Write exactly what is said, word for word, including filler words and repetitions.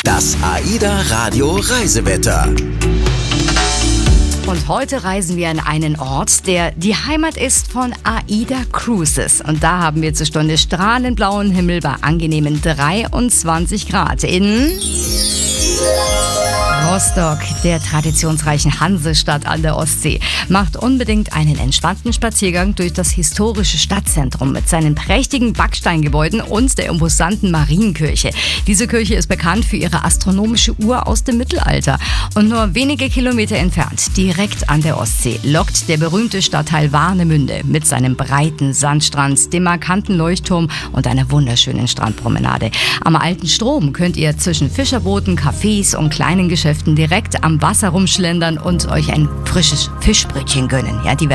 Das AIDA Radio Reisewetter. Und heute reisen wir an einen Ort, der die Heimat ist von AIDA Cruises. Und da haben wir zur Stunde strahlend blauen Himmel bei angenehmen dreiundzwanzig Grad in Rostock, der traditionsreichen Hansestadt an der Ostsee. Macht unbedingt einen entspannten Spaziergang durch das historische Stadtzentrum mit seinen prächtigen Backsteingebäuden und der imposanten Marienkirche. Diese Kirche ist bekannt für ihre astronomische Uhr aus dem Mittelalter. Und nur wenige Kilometer entfernt, direkt an der Ostsee, lockt der berühmte Stadtteil Warnemünde mit seinem breiten Sandstrand, dem markanten Leuchtturm und einer wunderschönen Strandpromenade. Am alten Strom könnt ihr zwischen Fischerbooten, Cafés und kleinen Geschäften direkt am Wasser rumschlendern und euch ein frisches Fischbrötchen gönnen. Ja, die